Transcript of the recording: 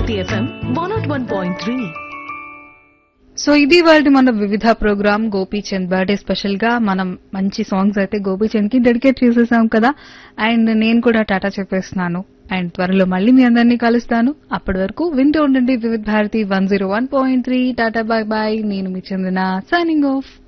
Bharati FM 101.3. So ఇది వాళ్ళ మన వివిధ ప్రోగ్రామ్ గోపీచంద్ బర్త్డే స్పెషల్ గా మనం మంచి సాంగ్స్ అయితే గోపీచంద్ కి డెడికేట్ చేసేసాం కదా. అండ్ నేను కూడా టాటా చెప్పేస్తున్నాను. అండ్ త్వరలో మళ్ళీ మీ అందరినీ కలుస్తాను. అప్పటి వరకు వింటూ ఉండండి వివిధ భారతి 101.3. Tata, by by. నేను మీ చందన, సైనింగ్ ఆఫ్.